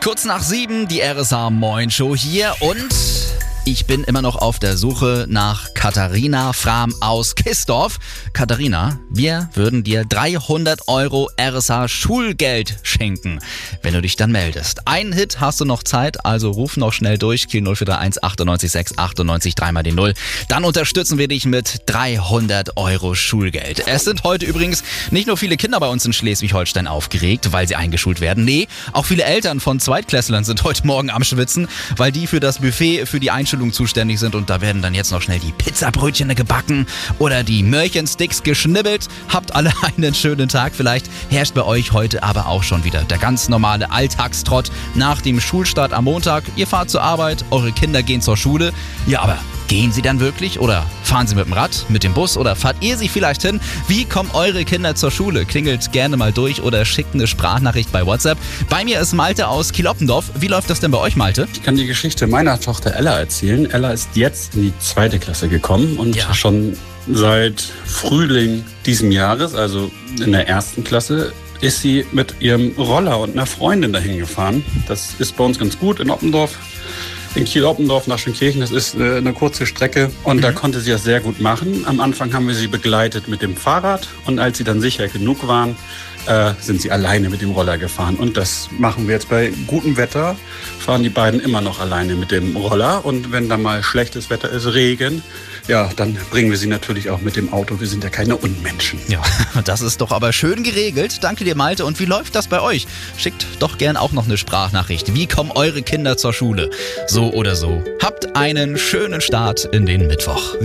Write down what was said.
Kurz nach 7, die RSA Moin Show hier und ich bin immer noch auf der Suche nach Katharina Frahm aus Kissdorf. Katharina, wir würden dir 300 € RSA Schulgeld schenken, wenn du dich dann meldest. Einen Hit hast du noch Zeit, also ruf noch schnell durch, Kiel 0431 98 6 98 3 mal die 0. Dann unterstützen wir dich mit 300 € Schulgeld. Es sind heute übrigens nicht nur viele Kinder bei uns in Schleswig-Holstein aufgeregt, weil sie eingeschult werden. Nee, auch viele Eltern von Zweitklässlern sind heute Morgen am Schwitzen, weil die für das Buffet für die Einschulung zuständig sind und da werden dann jetzt noch schnell die Pizzabrötchen gebacken oder die Möhrchensticks geschnibbelt. Habt alle einen schönen Tag. Vielleicht herrscht bei euch heute aber auch schon wieder der ganz normale Alltagstrott nach dem Schulstart am Montag. Ihr fahrt zur Arbeit, eure Kinder gehen zur Schule. Ja, aber gehen sie dann wirklich oder fahren sie mit dem Rad, mit dem Bus oder fahrt ihr sie vielleicht hin? Wie kommen eure Kinder zur Schule? Klingelt gerne mal durch oder schickt eine Sprachnachricht bei WhatsApp. Bei mir ist Malte aus Kiel-Oppendorf. Wie läuft das denn bei euch, Malte? Ich kann die Geschichte meiner Tochter Ella erzählen. Ella ist jetzt in die 2. Klasse gekommen und schon seit Frühling diesen Jahres, also in der 1. Klasse, ist sie mit ihrem Roller und einer Freundin dahin gefahren. Das ist bei uns ganz gut in Oppendorf. In Kiel-Oppendorf nach Schönkirchen, das ist eine kurze Strecke und da konnte sie das sehr gut machen. Am Anfang haben wir sie begleitet mit dem Fahrrad und als sie dann sicher genug waren, sind sie alleine mit dem Roller gefahren. Und das machen wir jetzt bei gutem Wetter, fahren die beiden immer noch alleine mit dem Roller. Und wenn da mal schlechtes Wetter ist, Regen, ja, dann bringen wir sie natürlich auch mit dem Auto. Wir sind ja keine Unmenschen. Ja, das ist doch aber schön geregelt. Danke dir, Malte. Und wie läuft das bei euch? Schickt doch gern auch noch eine Sprachnachricht. Wie kommen eure Kinder zur Schule? So oder so. Habt einen schönen Start in den Mittwoch.